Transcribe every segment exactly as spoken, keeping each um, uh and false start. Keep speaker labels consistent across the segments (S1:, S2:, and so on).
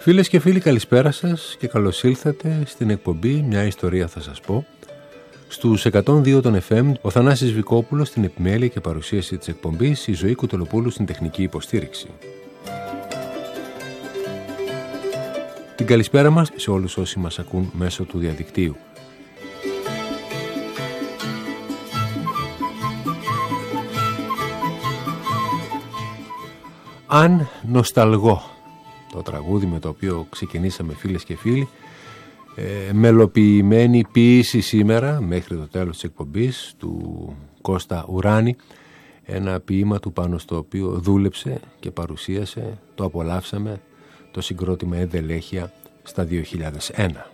S1: Φίλες και φίλοι, καλησπέρα σας και καλώς ήλθατε στην εκπομπή «Μια ιστορία θα σας πω». Στους εκατόν δύο των εφ εμ, ο Θανάσης Βικόπουλος στην επιμέλεια και παρουσίαση της εκπομπής, η Ζωή Κουτελοπούλου στην τεχνική υποστήριξη. Την καλησπέρα μας σε όλους όσοι μας ακούν μέσω του διαδικτύου. Αν νοσταλγώ, το τραγούδι με το οποίο ξεκινήσαμε, φίλες και φίλοι, ε, μελοποιημένη ποίηση σήμερα μέχρι το τέλος της εκπομπής του Κώστα Ουράνη, ένα ποίημα του πάνω στο οποίο δούλεψε και παρουσίασε, το απολαύσαμε, το συγκρότημα Ενδελέχεια στα δύο χιλιάδες ένα.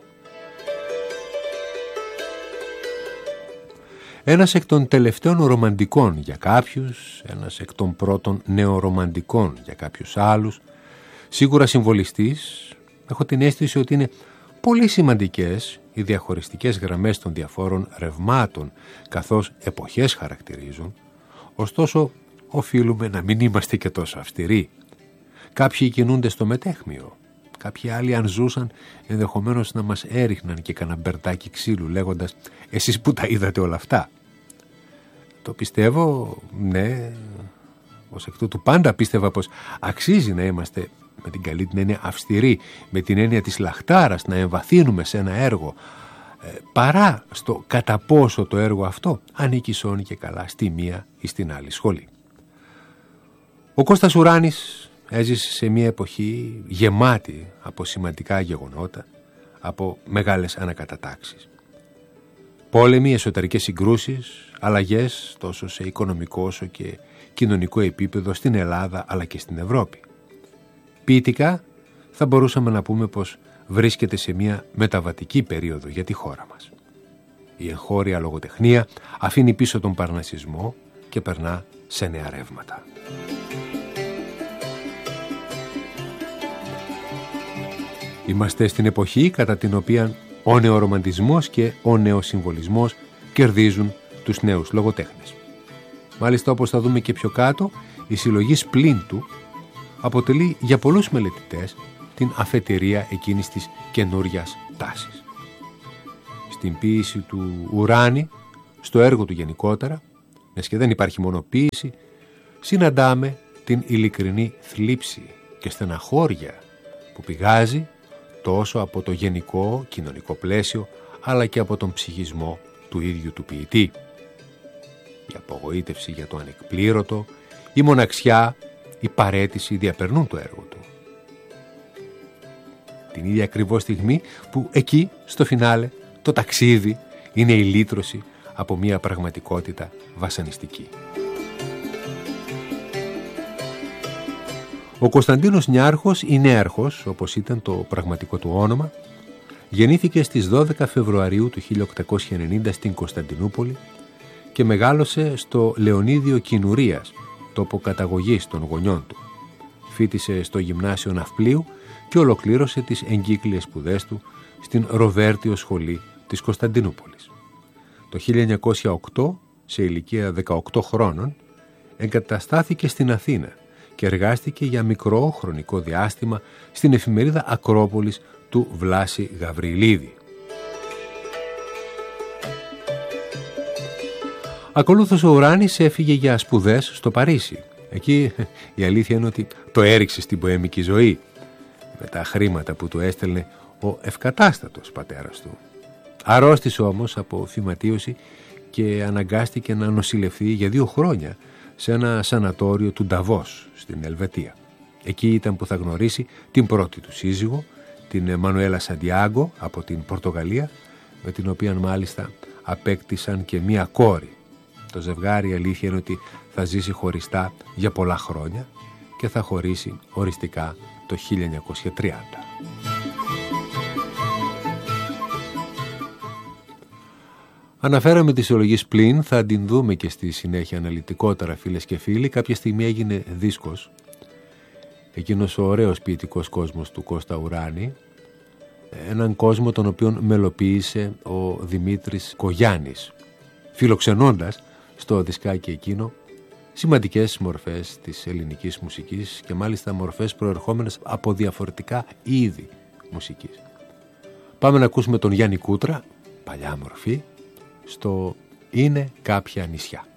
S1: Ένας εκ των τελευταίων ρομαντικών για κάποιους, ένας εκ των πρώτων νεορομαντικών για κάποιους άλλους, σίγουρα συμβολιστής. Έχω την αίσθηση ότι είναι πολύ σημαντικές οι διαχωριστικές γραμμές των διαφόρων ρευμάτων, καθώς εποχές χαρακτηρίζουν. Ωστόσο, οφείλουμε να μην είμαστε και τόσο αυστηροί. Κάποιοι κινούνται στο μετέχμιο, κάποιοι άλλοι αν ζούσαν ενδεχομένως να μας έριχναν και κανένα μπερτάκι ξύλου λέγοντας «Εσείς που τα είδατε όλα αυτά». Το πιστεύω, ναι, ως εκ τούτου πάντα πίστευα πως αξίζει να είμαστε με την καλή την έννοια αυστηροί, με την έννοια της λαχτάρας, να εμβαθύνουμε σε ένα έργο, ε, παρά στο κατά πόσο το έργο αυτό ανήκει σώνει και καλά στη μία ή στην άλλη σχολή. Ο Κώστας Ουράνης έζησε σε μια εποχή γεμάτη από σημαντικά γεγονότα, από μεγάλες ανακατατάξεις. Πόλεμοι, εσωτερικές συγκρούσεις, αλλαγές τόσο σε οικονομικό όσο και κοινωνικό επίπεδο στην Ελλάδα αλλά και στην Ευρώπη. Ποιητικά θα μπορούσαμε να πούμε πως βρίσκεται σε μια μεταβατική περίοδο για τη χώρα μας. Η εγχώρια λογοτεχνία αφήνει πίσω τον παρνασισμό και περνά σε νέα ρεύματα. Είμαστε στην εποχή κατά την οποία ο νεορομαντισμός και ο νεοσυμβολισμός κερδίζουν τους νέους λογοτέχνες. Μάλιστα, όπως θα δούμε και πιο κάτω, η συλλογή Σπλίντου αποτελεί για πολλούς μελετητές την αφετηρία εκείνης της καινούριας τάσης. Στην ποίηση του Ουράνη, στο έργο του γενικότερα, μιας και δεν υπάρχει μόνο ποίηση, συναντάμε την ειλικρινή θλίψη και στεναχώρια που πηγάζει τόσο από το γενικό κοινωνικό πλαίσιο, αλλά και από τον ψυχισμό του ίδιου του ποιητή. Η απογοήτευση για το ανεκπλήρωτο, η μοναξιά, η παραίτηση διαπερνούν το έργο του. Την ίδια ακριβώς στιγμή που εκεί, στο φινάλε, το ταξίδι είναι η λύτρωση από μια πραγματικότητα βασανιστική. Ο Κωνσταντίνος Νιάρχος ή Νέαρχος, όπως ήταν το πραγματικό του όνομα, γεννήθηκε στις δώδεκα Φεβρουαρίου του χίλια οκτακόσια ενενήντα στην Κωνσταντινούπολη και μεγάλωσε στο Λεωνίδιο Κινουρίας, τόπο καταγωγής των γονιών του. Φοίτησε στο Γυμνάσιο Ναυπλίου και ολοκλήρωσε τις εγκύκλιες σπουδές του στην Ροβέρτιο Σχολή της Κωνσταντινούπολης. Το χίλια εννιακόσια οκτώ, σε ηλικία δεκαοκτώ χρόνων, εγκαταστάθηκε στην Αθήνα και εργάστηκε για μικρό χρονικό διάστημα στην εφημερίδα Ακρόπολης του Βλάση Γαβριλίδη. Ακολούθως ο Ουράνης έφυγε για σπουδές στο Παρίσι. Εκεί η αλήθεια είναι ότι το έριξε στην ποέμικη ζωή με τα χρήματα που του έστελνε ο ευκατάστατος πατέρας του. Αρρώστησε όμως από φυματίωση και αναγκάστηκε να νοσηλευθεί για δύο χρόνια σε ένα σανατόριο του Νταβός στην Ελβετία. Εκεί ήταν που θα γνωρίσει την πρώτη του σύζυγο, την Μανουέλα Σαντιάγκο από την Πορτογαλία, με την οποία μάλιστα απέκτησαν και μία κόρη. Το ζευγάρι, η αλήθεια είναι ότι θα ζήσει χωριστά για πολλά χρόνια και θα χωρίσει οριστικά το χίλια εννιακόσια τριάντα. Αναφέραμε τη συλλογή Σπλίν, θα την δούμε και στη συνέχεια αναλυτικότερα, φίλες και φίλοι. Κάποια στιγμή έγινε δίσκος εκείνος ο ωραίος ποιητικός κόσμος του Κώστα Ουράνη, έναν κόσμο τον οποίον μελοποίησε ο Δημήτρης Κογιάννης, φιλοξενώντας στο δισκάκι εκείνο σημαντικές μορφές της ελληνικής μουσικής και μάλιστα μορφές προερχόμενες από διαφορετικά είδη μουσικής. Πάμε να ακούσουμε τον Γιάννη Κούτρα, παλιά μορφή, στο «Είναι κάποια νησιά».